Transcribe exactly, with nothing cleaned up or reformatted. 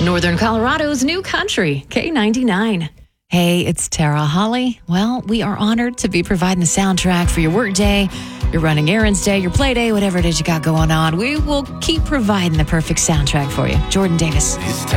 Northern Colorado's new country, K ninety-nine. Hey, it's Tara Holly. Well, we are honored to be providing the soundtrack for your work day, your running errands day, your play day, whatever it is you got going on. We will keep providing the perfect soundtrack for you. Jordan Davis.